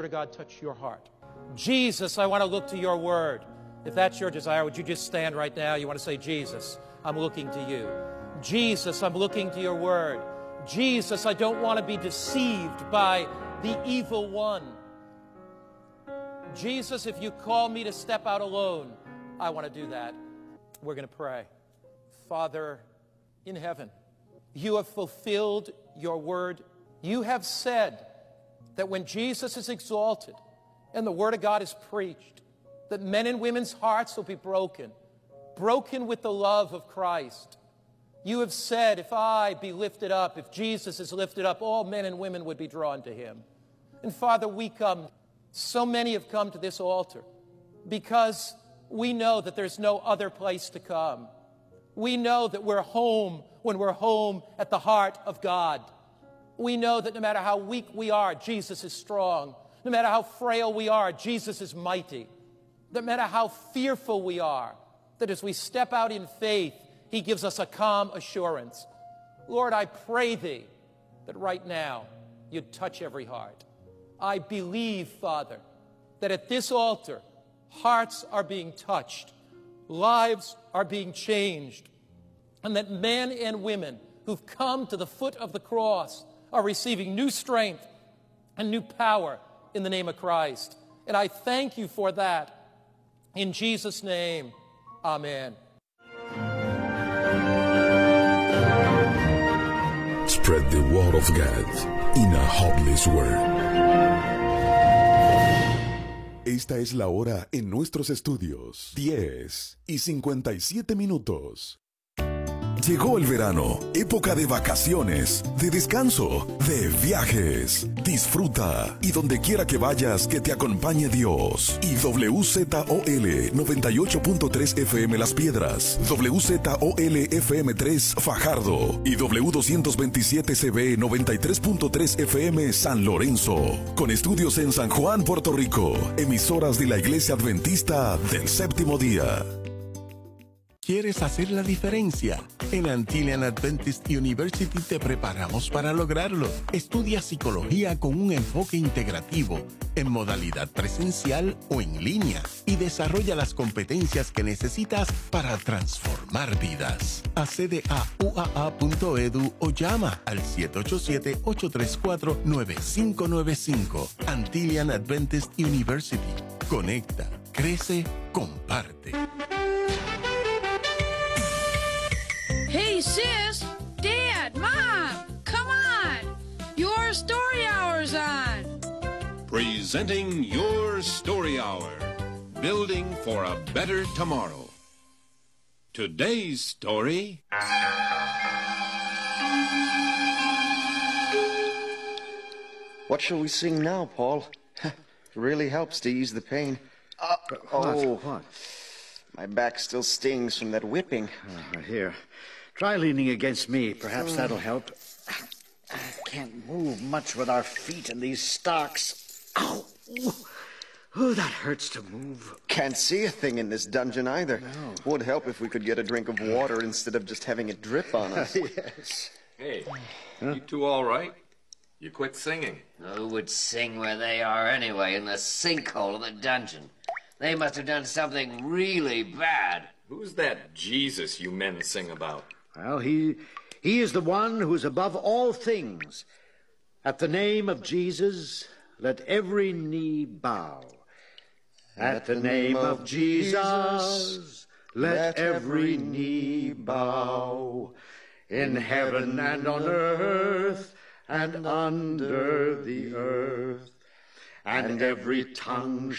of God touch your heart? Jesus, I want to look to your word. If that's your desire, would you just stand right now? You want to say, Jesus, I'm looking to you. Jesus, I'm looking to your word. Jesus, I don't want to be deceived by the evil one. Jesus, if you call me to step out alone, I want to do that. We're going to pray. Father in heaven, you have fulfilled your word. You have said that when Jesus is exalted and the word of God is preached, that men and women's hearts will be broken with the love of Christ. You have said, if I be lifted up, if Jesus is lifted up, all men and women would be drawn to him. And Father, we come, so many have come to this altar because we know that there's no other place to come. We know that we're home when we're home at the heart of God. We know that no matter how weak we are, Jesus is strong. No matter how frail we are, Jesus is mighty. No matter how fearful we are, that as we step out in faith, he gives us a calm assurance. Lord, I pray thee that right now you'd touch every heart. I believe, Father, that at this altar, hearts are being touched, lives are being changed, and that men and women who've come to the foot of the cross are receiving new strength and new power in the name of Christ. And I thank you for that. In Jesus' name, amen. Spread the word of God in a hopeless world. Esta es la hora en nuestros estudios. 10:57. Llegó el verano, época de vacaciones, de descanso, de viajes. Disfruta y donde quiera que vayas, que te acompañe Dios. Y WZOL 98.3 FM Las Piedras, WZOL FM 3 Fajardo y W227 CB 93.3 FM San Lorenzo. Con estudios en San Juan, Puerto Rico. Emisoras de la Iglesia Adventista del Séptimo Día. ¿Quieres hacer la diferencia? En Antillean Adventist University te preparamos para lograrlo. Estudia psicología con un enfoque integrativo, en modalidad presencial o en línea, y desarrolla las competencias que necesitas para transformar vidas. Accede a uaa.edu o llama al 787-834-9595. Antillean Adventist University. Conecta, crece, comparte. Hey, sis, Dad, Mom, come on. Your Story Hour's on. Presenting Your Story Hour. Building for a better tomorrow. Today's story. What shall we sing now, Paul? It really helps to ease the pain. What? My back still stings from that whipping. Here. Try leaning against me. Perhaps that'll help. I can't move much with our feet in these stocks. Ow! Oh, that hurts to move. Can't see a thing in this dungeon either. No. Would help if we could get a drink of water instead of just having it drip on us. Yes. Hey, you two all right? You quit singing. Who would sing where they are anyway, in the sinkhole of the dungeon? They must have done something really bad. Who's that Jesus you men sing about? Well, he is the one who is above all things. At the name of Jesus, let every knee bow. At the name of Jesus, let every knee bow. In heaven and on earth and under the earth. And every tongue